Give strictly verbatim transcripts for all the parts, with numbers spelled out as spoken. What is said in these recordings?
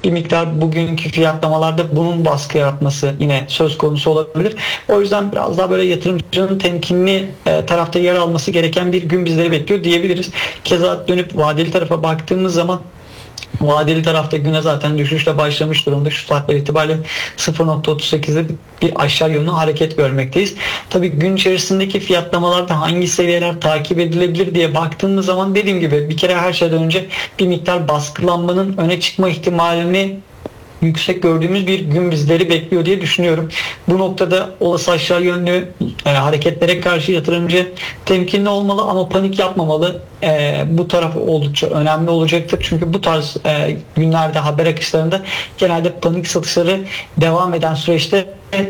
bir miktar bugünkü fiyatlamalarda bunun baskı yaratması yine söz konusu olabilir. O yüzden biraz daha böyle yatırımcının temkinli e, tarafta yer alması gereken bir gün bizleri bekliyor diyebiliriz. Keza dönüp vadeli tarafa baktığımız zaman vadeli tarafta güne zaten düşüşle başlamış durumda. Şu saatler itibariyle sıfır nokta otuz sekizde bir aşağı yönlü hareket görmekteyiz. Tabii gün içerisindeki fiyatlamalarda hangi seviyeler takip edilebilir diye baktığımız zaman dediğim gibi bir kere her şeyden önce bir miktar baskılanmanın öne çıkma ihtimalini yüksek gördüğümüz bir gün bizleri bekliyor diye düşünüyorum. Bu noktada olası aşağı yönlü e, hareketlere karşı yatırımcı temkinli olmalı ama panik yapmamalı. E, bu taraf oldukça önemli olacaktır. Çünkü bu tarz e, günlerde haber akışlarında genelde panik satışları devam eden süreçte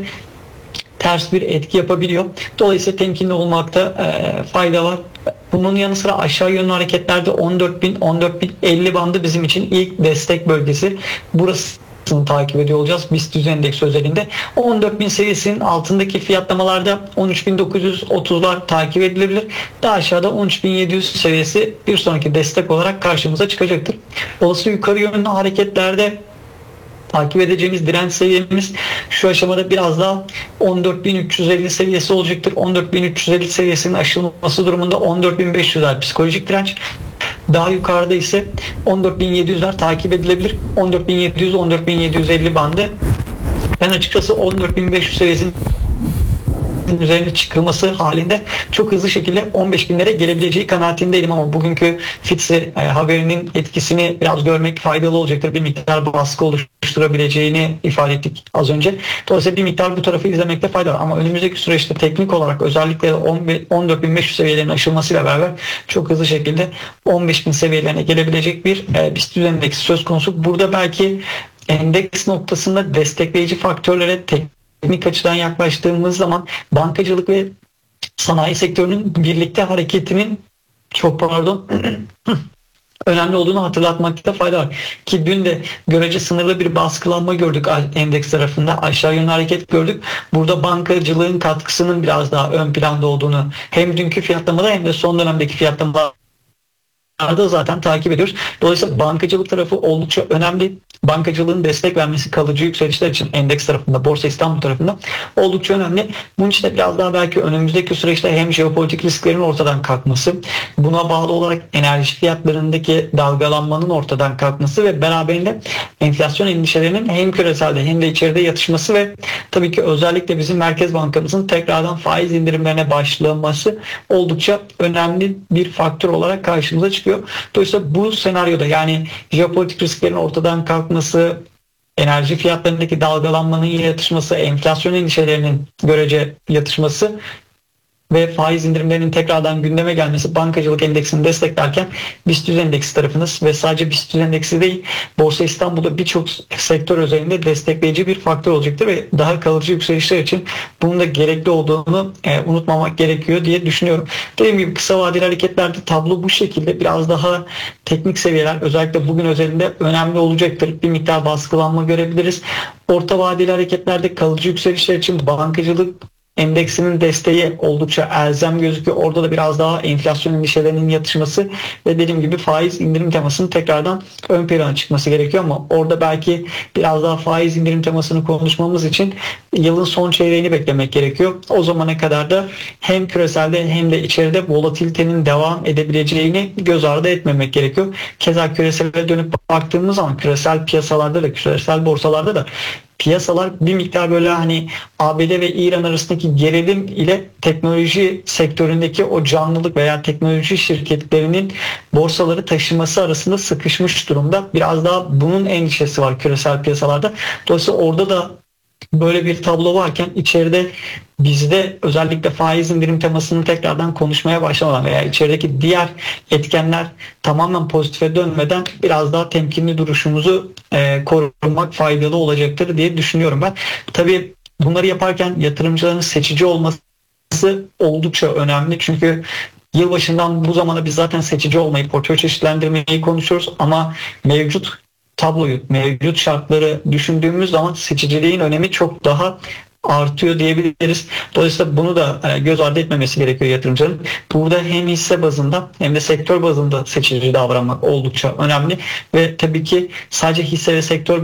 ters bir etki yapabiliyor. Dolayısıyla temkinli olmakta e, fayda var. Bunun yanı sıra aşağı yönlü hareketlerde on dört bin on dört bin elli bandı bizim için ilk destek bölgesi. Burası takip ediyor olacağız BIST yüz endeksi özelinde. on dört bin seviyesinin altındaki fiyatlamalarda on üç bin dokuz yüz otuzlar takip edilebilir. Daha aşağıda on üç bin yedi yüz seviyesi bir sonraki destek olarak karşımıza çıkacaktır. Olası yukarı yönlü hareketlerde takip edeceğimiz direnç seviyemiz şu aşamada biraz daha on dört bin üç yüz elli seviyesi olacaktır. on dört bin üç yüz elli seviyesinin aşılması durumunda on dört bin beş yüzler psikolojik direnç. Daha yukarıda ise on dört bin yedi yüzler takip edilebilir. on dört bin yedi yüz on dört bin yedi yüz elli bandı. Ben açıkçası on dört bin beş yüz seviyesinin üzerine çıkılması halinde çok hızlı şekilde on beş binlere gelebileceği kanaatindeydim ama bugünkü FİTSE e, haberinin etkisini biraz görmek faydalı olacaktır. Bir miktar baskı oluşturabileceğini ifade ettik az önce. Dolayısıyla bir miktar bu tarafı izlemekte fayda var. Ama önümüzdeki süreçte teknik olarak özellikle on dört bin beş yüz seviyelerin aşılmasıyla beraber çok hızlı şekilde on beş bin seviyelerine gelebilecek bir e, BIST yüz endeksi söz konusu. Burada belki endeks noktasında destekleyici faktörlere tek teknik açıdan yaklaştığımız zaman bankacılık ve sanayi sektörünün birlikte hareketinin çok pardon önemli olduğunu hatırlatmakta fayda var. Ki dün de görece sınırlı bir baskılanma gördük endeks tarafında. Aşağı yönlü hareket gördük. Burada bankacılığın katkısının biraz daha ön planda olduğunu hem dünkü fiyatlamada hem de son dönemdeki fiyatlamalarda zaten takip ediyoruz. Dolayısıyla bankacılık tarafı oldukça önemli. Bankacılığın destek vermesi kalıcı yükselişler için endeks tarafında, Borsa İstanbul tarafında oldukça önemli. Bunun için de biraz daha belki önümüzdeki süreçte hem jeopolitik risklerin ortadan kalkması, buna bağlı olarak enerji fiyatlarındaki dalgalanmanın ortadan kalkması ve beraberinde enflasyon endişelerinin hem küreselde hem de içeride yatışması ve tabii ki özellikle bizim Merkez Bankamızın tekrardan faiz indirimlerine başlaması oldukça önemli bir faktör olarak karşımıza çıkıyor. Dolayısıyla bu senaryoda yani jeopolitik risklerin ortadan kalkması, enerji fiyatlarındaki dalgalanmanın yatışması, enflasyon endişelerinin görece yatışması ve faiz indirimlerinin tekrardan gündeme gelmesi bankacılık endeksini desteklerken BIST yüz endeksi tarafınız ve sadece BIST yüz endeksi değil Borsa İstanbul'da birçok sektör özelinde destekleyici bir faktör olacaktır ve daha kalıcı yükselişler için bunun da gerekli olduğunu e, unutmamak gerekiyor diye düşünüyorum. Dediğim gibi kısa vadeli hareketlerde tablo bu şekilde, biraz daha teknik seviyeler özellikle bugün özelinde önemli olacaktır. Bir miktar baskılanma görebiliriz. Orta vadeli hareketlerde kalıcı yükselişler için bankacılık endeksinin desteği oldukça elzem gözüküyor. Orada da biraz daha enflasyon endişelerinin yatışması ve dediğim gibi faiz indirim temasının tekrardan ön plana çıkması gerekiyor ama orada belki biraz daha faiz indirim temasını konuşmamız için yılın son çeyreğini beklemek gerekiyor. O zamana kadar da hem küreselde hem de içeride volatilitenin devam edebileceğini göz ardı etmemek gerekiyor. Keza küresele dönüp baktığımız zaman küresel piyasalarda da küresel borsalarda da piyasalar bir miktar böyle hani A B D ve İran arasındaki gerilim ile teknoloji sektöründeki o canlılık veya teknoloji şirketlerinin borsaları taşıması arasında sıkışmış durumda. Biraz daha bunun endişesi var küresel piyasalarda. Dolayısıyla orada da böyle bir tablo varken içeride bizde özellikle faiz indirim temasını tekrardan konuşmaya başlamadan veya içerideki diğer etkenler tamamen pozitife dönmeden biraz daha temkinli duruşumuzu e, korumak faydalı olacaktır diye düşünüyorum ben. Tabii bunları yaparken yatırımcıların seçici olması oldukça önemli. Çünkü yılbaşından bu zamana biz zaten seçici olmayı, portföy çeşitlendirmeyi konuşuyoruz ama mevcut tabloyu, mevcut şartları düşündüğümüz zaman seçiciliğin önemi çok daha artıyor diyebiliriz. Dolayısıyla bunu da göz ardı etmemesi gerekiyor yatırımcının. Burada hem hisse bazında hem de sektör bazında seçici davranmak oldukça önemli ve tabii ki sadece hisse ve sektör